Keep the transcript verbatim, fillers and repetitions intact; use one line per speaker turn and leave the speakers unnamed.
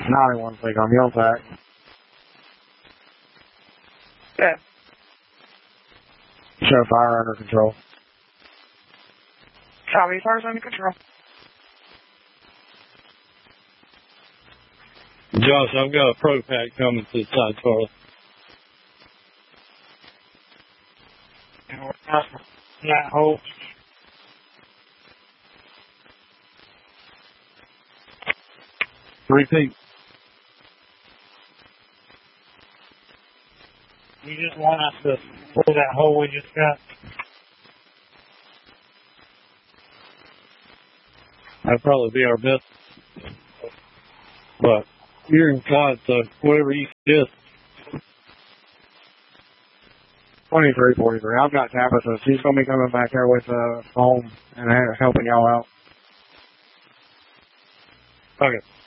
ninety-one, take on Mule Pack.
Yeah.
Show fire under control.
Copy, fire's under control.
Josh, I've got a pro pack coming to the side, Charlie.
Yeah, hold.
Repeat.
You just want us to pull that hole we just got?
That'd probably be our best. But you're inside, so whatever you suggest.
twenty-three forty-three. I've got Tabitha. She's going to be coming back here with uh, home and helping y'all out.
Okay.